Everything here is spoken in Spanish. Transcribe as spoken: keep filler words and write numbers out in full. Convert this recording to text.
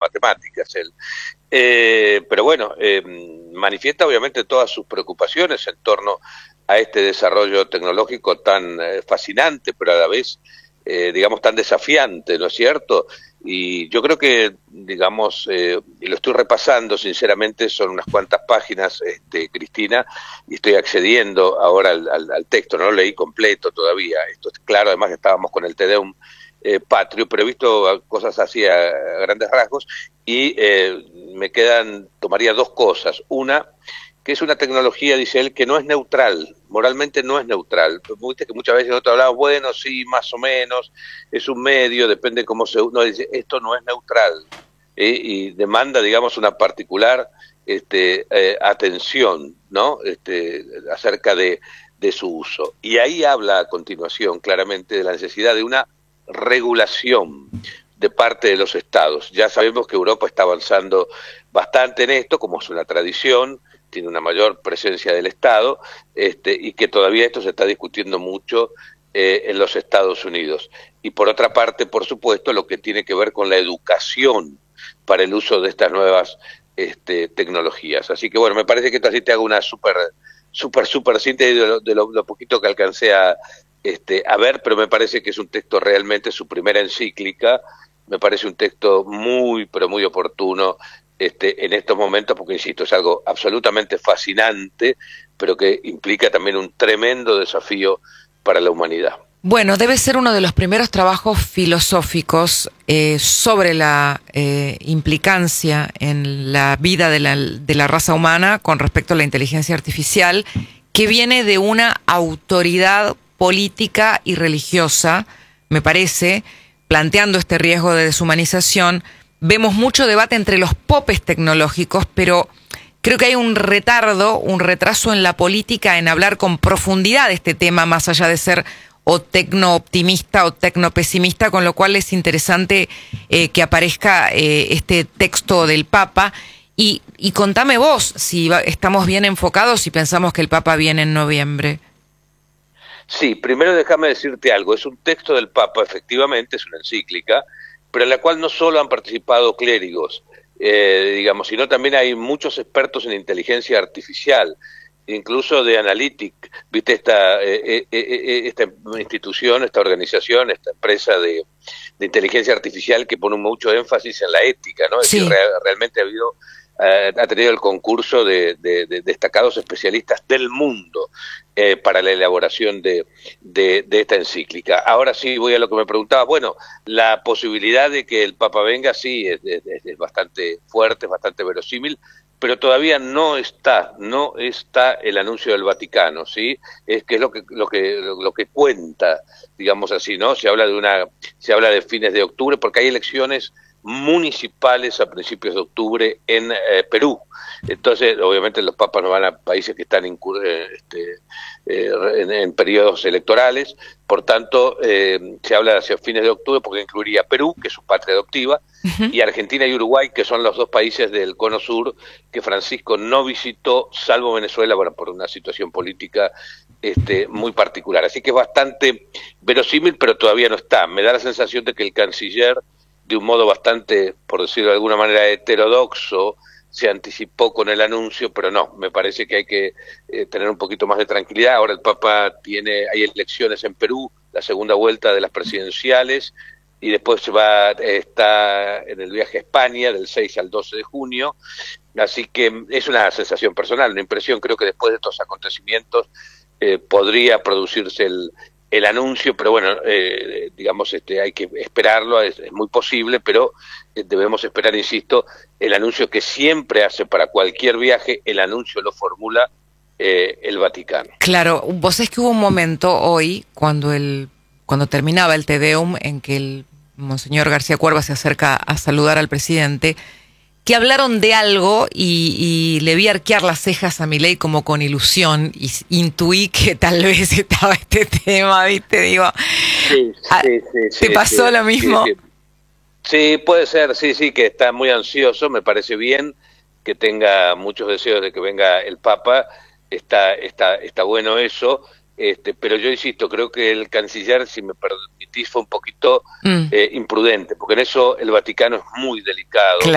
matemáticas él. Eh, pero bueno, eh, manifiesta obviamente todas sus preocupaciones en torno a este desarrollo tecnológico tan eh, fascinante, pero a la vez, eh, digamos, tan desafiante, ¿no es cierto? Y yo creo que, digamos, eh, y lo estoy repasando, sinceramente, son unas cuantas páginas, este, Cristina, y estoy accediendo ahora al, al, al texto, no lo leí completo todavía, esto es claro, además que estábamos con el Te Deum eh, patrio, pero he visto cosas así a, a grandes rasgos, y eh, me quedan, tomaría dos cosas. Una, que es una tecnología, dice él, que no es neutral, moralmente no es neutral. Viste que muchas veces nosotros hablamos, bueno, sí, más o menos, es un medio, depende cómo se... No, dice, esto no es neutral, ¿eh? Y demanda, digamos, una particular este, eh, atención, ¿no? Este, acerca de, de su uso. Y ahí habla a continuación, claramente, de la necesidad de una regulación de parte de los estados. Ya sabemos que Europa está avanzando bastante en esto, como es una tradición, tiene una mayor presencia del Estado, este, y que todavía esto se está discutiendo mucho eh, en los Estados Unidos. Y por otra parte, por supuesto, lo que tiene que ver con la educación para el uso de estas nuevas este, tecnologías. Así que bueno, me parece que así te hago una súper, súper, súper síntesis de, lo, de lo, lo poquito que alcancé a, este, a ver, pero me parece que es un texto realmente, su primera encíclica, me parece un texto muy, pero muy oportuno, Este, en estos momentos, porque insisto, es algo absolutamente fascinante, pero que implica también un tremendo desafío para la humanidad. Bueno, debe ser uno de los primeros trabajos filosóficos eh, sobre la eh, implicancia en la vida de la, de la raza humana con respecto a la inteligencia artificial, que viene de una autoridad política y religiosa, me parece, planteando este riesgo de deshumanización. Vemos mucho debate entre los popes tecnológicos, pero creo que hay un retardo, un retraso en la política en hablar con profundidad de este tema, más allá de ser o tecno-optimista o tecno-pesimista, con lo cual es interesante eh, que aparezca eh, este texto del Papa. Y, y contame vos si va, estamos bien enfocados y pensamos que el Papa viene en noviembre. Sí, primero déjame decirte algo, es un texto del Papa, efectivamente, es una encíclica, pero en la cual no solo han participado clérigos, eh, digamos, sino también hay muchos expertos en inteligencia artificial, incluso de Analytic, viste esta, eh, eh, eh, esta institución, esta organización, esta empresa de, de inteligencia artificial que pone mucho énfasis en la ética, ¿no? Es Sí. decir, real, realmente ha habido eh, ha tenido el concurso de, de, de destacados especialistas del mundo eh, para la elaboración de, de, de esta encíclica. Ahora sí voy a lo que me preguntaba. Bueno, la posibilidad de que el Papa venga sí es, es, es bastante fuerte, es bastante verosímil, pero todavía no está, no está el anuncio del Vaticano, ¿sí? Es que es lo que lo que lo que cuenta, digamos así, ¿no? Se habla de una se habla de fines de octubre porque hay elecciones municipales a principios de octubre en eh, Perú. Entonces, obviamente los papas no van a países que están incur eh, este, eh, en, en periodos electorales, por tanto, eh, se habla hacia fines de octubre porque incluiría Perú, que es su patria adoptiva, uh-huh. y Argentina y Uruguay, que son los dos países del Cono Sur que Francisco no visitó, salvo Venezuela, bueno, por una situación política este, muy particular. Así que es bastante verosímil, pero todavía no está. Me da la sensación de que el canciller, de un modo bastante, por decirlo de alguna manera, heterodoxo, se anticipó con el anuncio, pero no, me parece que hay que eh, tener un poquito más de tranquilidad. Ahora el Papa tiene, hay elecciones en Perú, la segunda vuelta de las presidenciales, y después se va, eh, está en el viaje a España del seis al doce de junio, así que es una sensación personal, una impresión. Creo que después de estos acontecimientos eh, podría producirse el el anuncio, pero bueno, eh, digamos, este, hay que esperarlo, es, es muy posible, pero eh, debemos esperar, insisto, el anuncio que siempre hace para cualquier viaje, el anuncio lo formula eh, el Vaticano. Claro, vos sabés que hubo un momento hoy, cuando el cuando terminaba el Te Deum, en que el Monseñor García Cuerva se acerca a saludar al presidente, que hablaron de algo y, y le vi arquear las cejas a Milei como con ilusión y intuí que tal vez estaba este tema, ¿viste? Digo, sí, sí, sí, ¿te sí, pasó sí, lo mismo? Sí, sí. sí, puede ser, sí, sí, que está muy ansioso, me parece bien que tenga muchos deseos de que venga el Papa, está, está, está bueno eso. Este, pero yo insisto, creo que el canciller, si me permitís, fue un poquito mm. eh, imprudente, porque en eso el Vaticano es muy delicado. Claro.